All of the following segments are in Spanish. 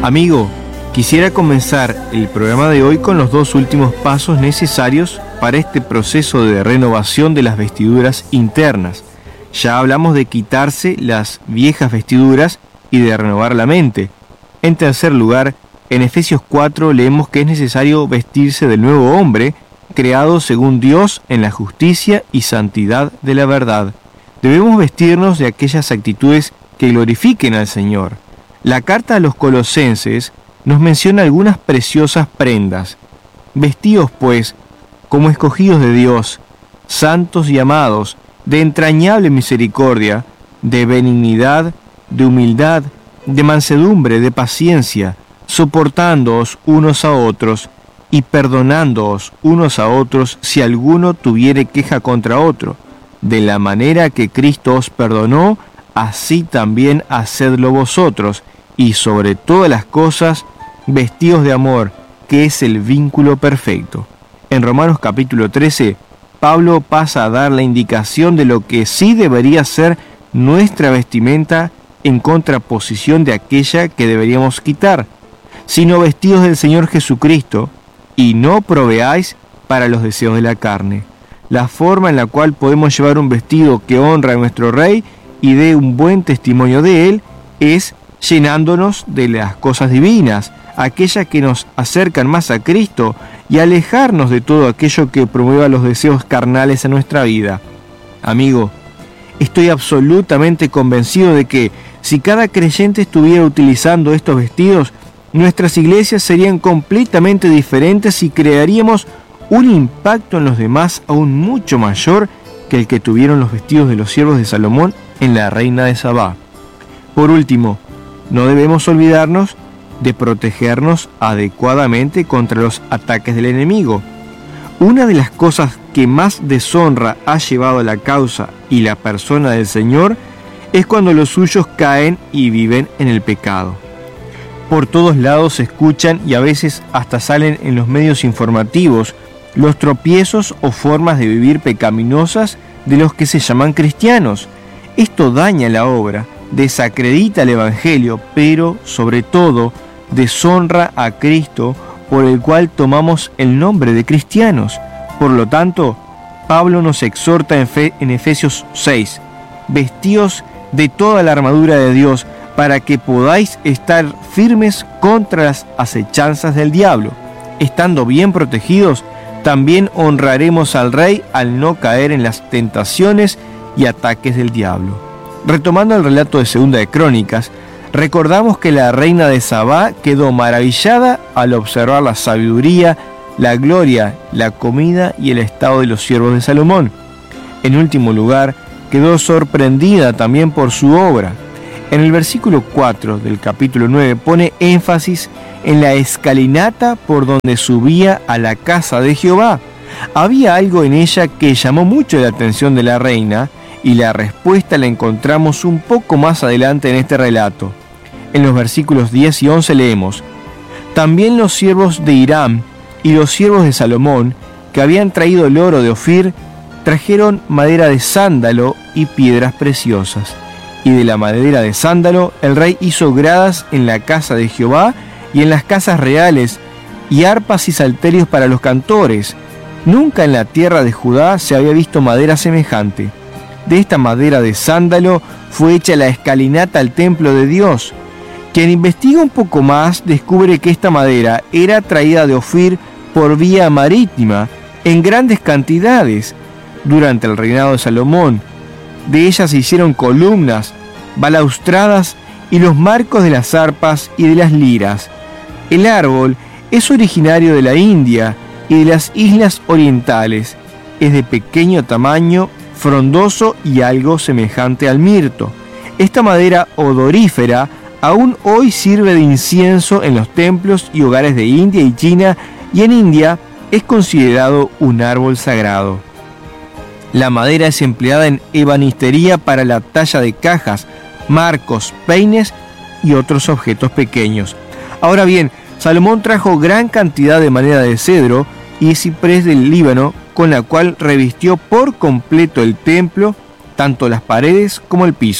Amigo, quisiera comenzar el programa de hoy con los dos últimos pasos necesarios para este proceso de renovación de las vestiduras internas. Ya hablamos de quitarse las viejas vestiduras y de renovar la mente. En tercer lugar, en Efesios 4 leemos que es necesario vestirse del nuevo hombre, creado según Dios en la justicia y santidad de la verdad. Debemos vestirnos de aquellas actitudes que glorifiquen al Señor. La carta a los Colosenses nos menciona algunas preciosas prendas. Vestíos, pues, como escogidos de Dios, santos y amados, de entrañable misericordia, de benignidad, de humildad, de mansedumbre, de paciencia, soportándoos unos a otros y perdonándoos unos a otros si alguno tuviere queja contra otro. De la manera que Cristo os perdonó, así también hacedlo vosotros, y sobre todas las cosas, vestíos de amor, que es el vínculo perfecto. En Romanos capítulo 13, Pablo pasa a dar la indicación de lo que sí debería ser nuestra vestimenta en contraposición de aquella que deberíamos quitar, sino vestidos del Señor Jesucristo, y no proveáis para los deseos de la carne. La forma en la cual podemos llevar un vestido que honra a nuestro Rey y dé un buen testimonio de Él es llenándonos de las cosas divinas, aquellas que nos acercan más a Cristo, y alejarnos de todo aquello que promueva los deseos carnales en nuestra vida. Amigo, estoy absolutamente convencido de que si cada creyente estuviera utilizando estos vestidos, nuestras iglesias serían completamente diferentes y crearíamos un impacto en los demás aún mucho mayor que el que tuvieron los vestidos de los siervos de Salomón en la reina de Sabá. Por último, no debemos olvidarnos de protegernos adecuadamente contra los ataques del enemigo. Una de las cosas que más deshonra ha llevado a la causa y la persona del Señor es cuando los suyos caen y viven en el pecado. Por todos lados se escuchan y a veces hasta salen en los medios informativos los tropiezos o formas de vivir pecaminosas de los que se llaman cristianos. Esto daña la obra, desacredita el Evangelio, pero sobre todo deshonra a Cristo, por el cual tomamos el nombre de cristianos. Por lo tanto, Pablo nos exhorta en Efesios 6, vestíos de toda la armadura de Dios para que podáis estar firmes contra las acechanzas del diablo. Estando bien protegidos, también honraremos al Rey al no caer en las tentaciones y ataques del diablo. Retomando el relato de Segunda de Crónicas, recordamos que la reina de Sabá quedó maravillada al observar la sabiduría, la gloria, la comida y el estado de los siervos de Salomón. En último lugar, quedó sorprendida también por su obra. En el versículo 4 del capítulo 9 pone énfasis en la escalinata por donde subía a la casa de Jehová. Había algo en ella que llamó mucho la atención de la reina, y la respuesta la encontramos un poco más adelante en este relato. En los versículos 10 y 11 leemos: También los siervos de Hiram y los siervos de Salomón, que habían traído el oro de Ofir, trajeron madera de sándalo y piedras preciosas. Y de la madera de sándalo el rey hizo gradas en la casa de Jehová y en las casas reales, y arpas y salterios para los cantores. Nunca en la tierra de Judá se había visto madera semejante. De esta madera de sándalo fue hecha la escalinata al templo de Dios. Quien investiga un poco más descubre que esta madera era traída de Ofir por vía marítima en grandes cantidades durante el reinado de Salomón. De ella se hicieron columnas, balaustradas y los marcos de las arpas y de las liras. El árbol es originario de la India y de las islas orientales. Es de pequeño tamaño, frondoso y algo semejante al mirto. Esta madera odorífera aún hoy sirve de incienso en los templos y hogares de India y China, y en India es considerado un árbol sagrado. La madera es empleada en ebanistería para la talla de cajas, marcos, peines y otros objetos pequeños. Ahora bien, Salomón trajo gran cantidad de madera de cedro y ciprés del Líbano, con la cual revistió por completo el templo, tanto las paredes como el piso.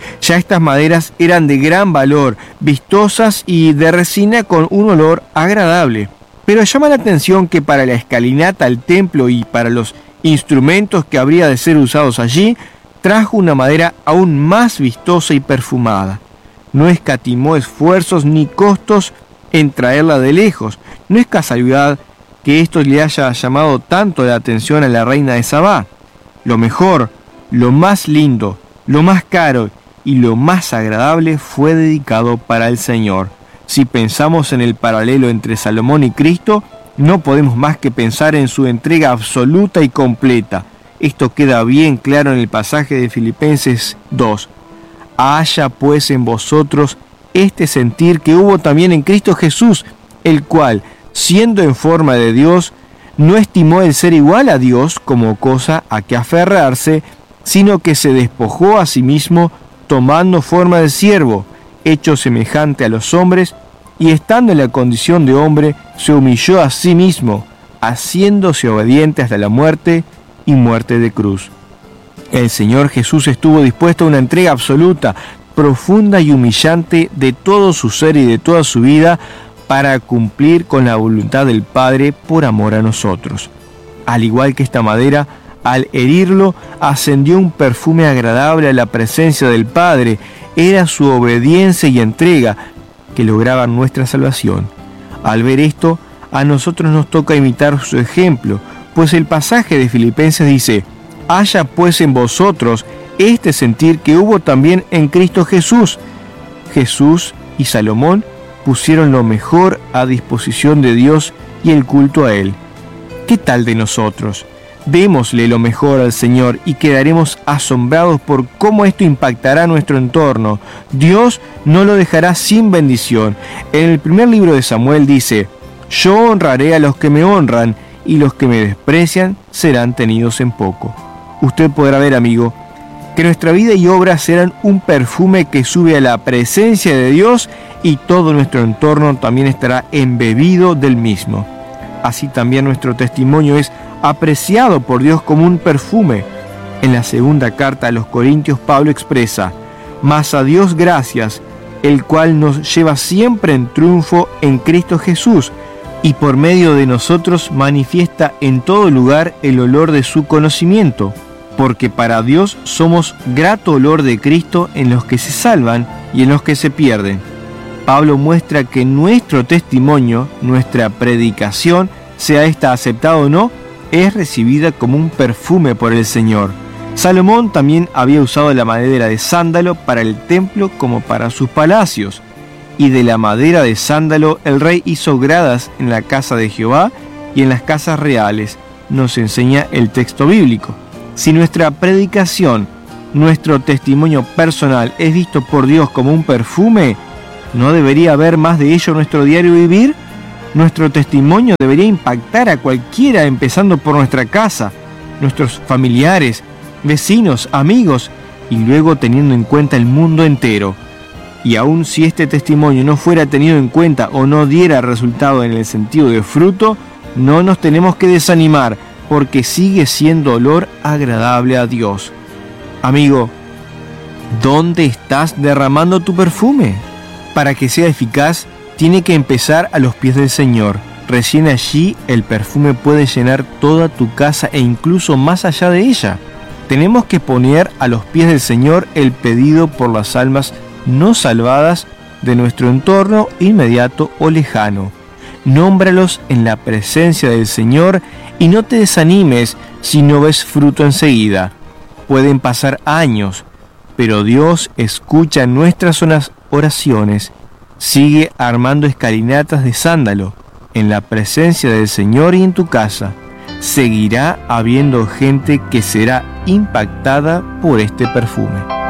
Ya estas maderas eran de gran valor, vistosas y de resina con un olor agradable. Pero llama la atención que para la escalinata al templo y para los instrumentos que habría de ser usados allí, trajo una madera aún más vistosa y perfumada. No escatimó esfuerzos ni costos en traerla de lejos. No es casualidad que esto le haya llamado tanto la atención a la reina de Sabá. Lo mejor, lo más lindo, lo más caro y lo más agradable fue dedicado para el Señor. Si pensamos en el paralelo entre Salomón y Cristo, no podemos más que pensar en su entrega absoluta y completa. Esto queda bien claro en el pasaje de Filipenses 2. Haya pues en vosotros este sentir que hubo también en Cristo Jesús, el cual, siendo en forma de Dios, no estimó el ser igual a Dios como cosa a que aferrarse, sino que se despojó a sí mismo, tomando forma de siervo, hecho semejante a los hombres, y estando en la condición de hombre, se humilló a sí mismo, haciéndose obediente hasta la muerte y muerte de cruz. El Señor Jesús estuvo dispuesto a una entrega absoluta, profunda y humillante de todo su ser y de toda su vida para cumplir con la voluntad del Padre por amor a nosotros. Al igual que esta madera, al herirlo, ascendió un perfume agradable a la presencia del Padre. Era su obediencia y entrega que lograban nuestra salvación. Al ver esto, a nosotros nos toca imitar su ejemplo, pues el pasaje de Filipenses dice: haya pues en vosotros este sentir que hubo también en Cristo Jesús. Jesús y Salomón pusieron lo mejor a disposición de Dios y el culto a Él. ¿Qué tal de nosotros? Démosle lo mejor al Señor y quedaremos asombrados por cómo esto impactará nuestro entorno. Dios no lo dejará sin bendición. En el primer libro de Samuel dice: yo honraré a los que me honran y los que me desprecian serán tenidos en poco. Usted podrá ver, amigo, que nuestra vida y obra serán un perfume que sube a la presencia de Dios y todo nuestro entorno también estará embebido del mismo. Así también nuestro testimonio es apreciado por Dios como un perfume. En la segunda carta a los Corintios, Pablo expresa: mas a Dios gracias, el cual nos lleva siempre en triunfo en Cristo Jesús, y por medio de nosotros manifiesta en todo lugar el olor de su conocimiento, porque para Dios somos grato olor de Cristo en los que se salvan y en los que se pierden. Pablo muestra que nuestro testimonio, nuestra predicación, sea esta aceptada o no, es recibida como un perfume por el Señor. Salomón también había usado la madera de sándalo para el templo como para sus palacios, y de la madera de sándalo el rey hizo gradas en la casa de Jehová y en las casas reales, nos enseña el texto bíblico. Si nuestra predicación, nuestro testimonio personal es visto por Dios como un perfume, ¿no debería haber más de ello en nuestro diario vivir? Nuestro testimonio debería impactar a cualquiera, empezando por nuestra casa, nuestros familiares, vecinos, amigos, y luego teniendo en cuenta el mundo entero. Y aun si este testimonio no fuera tenido en cuenta o no diera resultado en el sentido de fruto, no nos tenemos que desanimar, porque sigue siendo olor agradable a Dios. Amigo, ¿dónde estás derramando tu perfume? Para que sea eficaz, tiene que empezar a los pies del Señor. Recién allí el perfume puede llenar toda tu casa e incluso más allá de ella. Tenemos que poner a los pies del Señor el pedido por las almas no salvadas de nuestro entorno inmediato o lejano. Nómbralos en la presencia del Señor y no te desanimes si no ves fruto enseguida. Pueden pasar años, pero Dios escucha nuestras oraciones. Sigue armando escalinatas de sándalo en la presencia del Señor y en tu casa. Seguirá habiendo gente que será impactada por este perfume.